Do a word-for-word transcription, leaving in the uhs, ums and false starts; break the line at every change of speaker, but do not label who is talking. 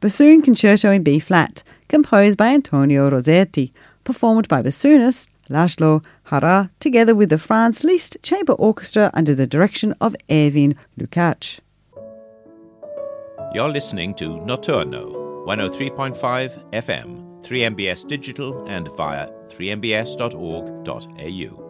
Bassoon Concerto in B-flat, composed by Antonio Rossetti, performed by bassoonist Laszlo Hara, together with the Franz Liszt Chamber Orchestra under the direction of Erwin Lukács.
You're listening to Notturno, one oh three point five F M, three M B S digital and via three m b s dot org dot a u.